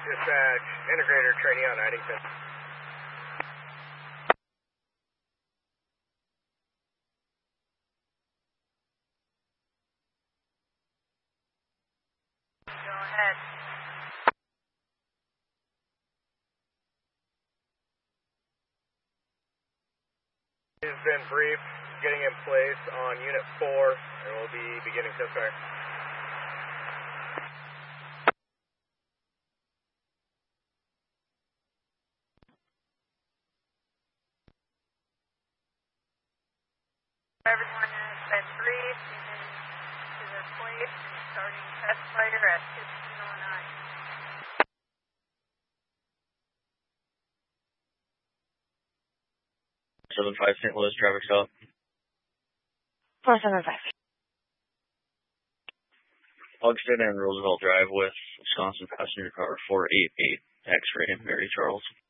Dispatch, integrator trainee on Eddington. Go ahead. Has been briefed, getting in place on Unit 4, and we'll be beginning test fire. Everyone has been briefed, beginning to their place and starting test fire at 1509. 75 St. Louis traffic stop. 475. Hogston and Roosevelt Drive with Wisconsin passenger car 488 X-ray, Mary Charles.